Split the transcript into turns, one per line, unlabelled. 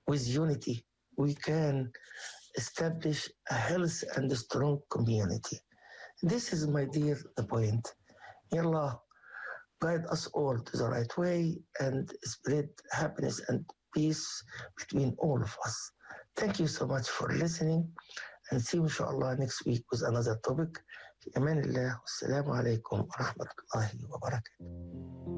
with unity, we can establish a healthy and strong community. This is, my dear, the point. Ya Allah, guide us all to the right way and spread happiness and peace between all of us. Thank you so much for listening, and see you inshallah next week with another topic. في أمان الله والسلام عليكم ورحمة الله وبركاته.